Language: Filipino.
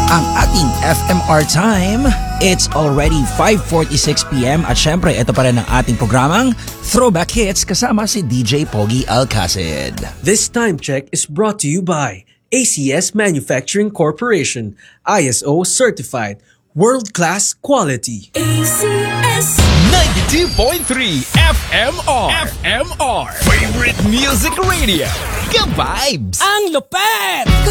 ang ating FMR time. It's already 5:46 PM at syempre ito pa rin ang ating programang Throwback Hits kasama si DJ Pogi Alcacid. This time check is brought to you by ACS Manufacturing Corporation, ISO certified, world-class quality. ACS 92.3 FMR. Favorite Music Radio. Ka-vibes! ang lupet!